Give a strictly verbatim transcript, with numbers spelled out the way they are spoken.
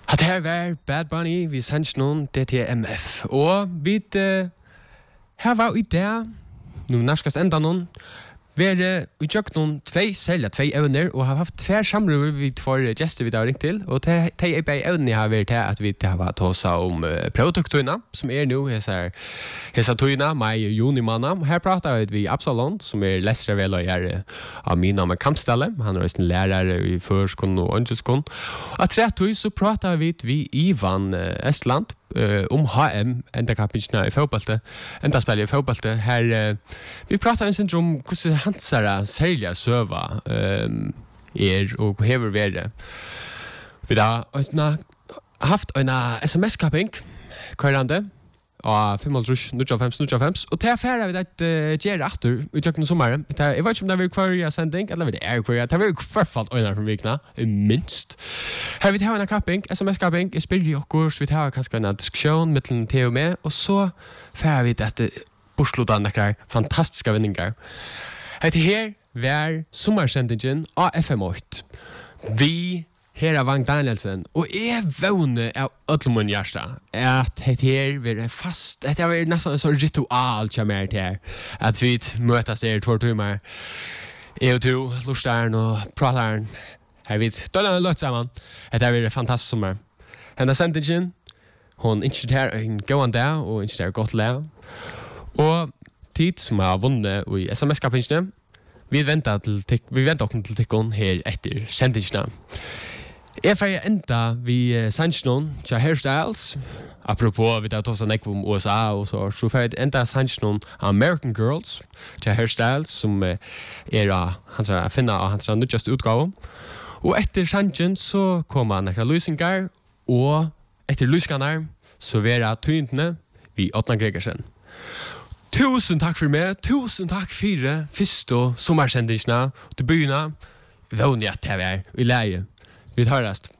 Det här var Bad Bunny, vi sänds någon D T M F. Och vi uh, här var i det, nu närskast ända någon, vi har utgjort någon två sälja, två evner och har haft två samråd vid två gäster vi har ringt till. Och det är bara evner har varit här att vi har varit hos om uh, produkterna som är nu hesar hesar tøyna maj juni månad. Här pratar vi Absalon som är läsare väl och är av min namn Kampstalle. Han är en lärare i förskolan och ungdomsskolan. Att rätt så pratar vi vi Ivan uh, Estland Uh, om H M enda kapitna i fotbollte enda spelar i fotbollte här uh, vi pratar en stund om hur hansara sälja söva um, är och hur värde vi har alltså haft en sms-kapping körande och fem noll fem noll fem och till affärer vi det uh, ger efter utjäkten sommaren jag vet inte om det vill kvar jag sändning eller det är kvar det vill förfallt öarna från vikna minst här vi har en kapping sms-kapping är spelar ju kurs vi har kanske en diskussion mellan Theo och mig och så får vi det borslodan några fantastiska vinningar det här var sommarsändningen av F M åtta vi Her er Vang Danielsen, og jeg vågner av ødlemunn hjärsta at det her blir fast, det er nesten en sånn ritual til meg her, at vi møtes der två timmar, jeg og to, lustaren og prataren, her vi døller løtt sammen, det er blir fantastisk sommer. Henne sendingen, hun instruerer en gående dag, og instruerer godt læg, og tid som har vunnet i S M S-kapingsene, vi venter til vi venter til tikkene her etter sendingene. Jeg får enda vi uh, sannsjonen til Hairstyles. Apropos, vi tar tås av nekv om U S A og så. Så får jeg enda sannsjonen American Girls til Hairstyles, som uh, er uh, hans uh, finna av hans nødjast utgave. Og etter sannsjonen så kommer nekra lysingar, og etter lysingarna så vera tøyntene vi Åtna Gregersen. Tusen takk for meg, tusen takk for det første sommersendingsna, til byna. Vånlig at det er i leie. Vi tar rast.